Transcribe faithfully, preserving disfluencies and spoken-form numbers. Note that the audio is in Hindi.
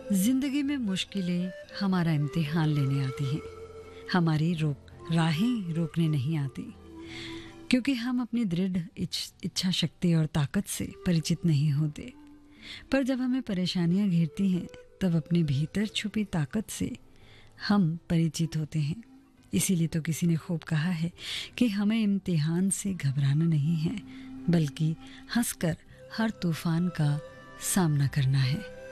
जिंदगी में मुश्किलें हमारा इम्तिहान लेने आती हैं। हमारी रोक राहें रोकने नहीं आती, क्योंकि हम अपनी दृढ़ इच्छ, इच्छा शक्ति और ताकत से परिचित नहीं होते। पर जब हमें परेशानियां घेरती हैं, तब अपने भीतर छुपी ताकत से हम परिचित होते हैं। इसीलिए तो किसी ने खूब कहा है कि हमें इम्तिहान से घबराना नहीं है, बल्कि हंसकर हर तूफान का सामना करना है।